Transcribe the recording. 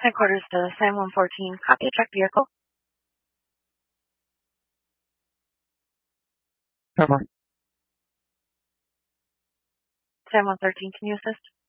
Headquarters to San 114. Copy a truck vehicle. Come on. San 113, can you assist?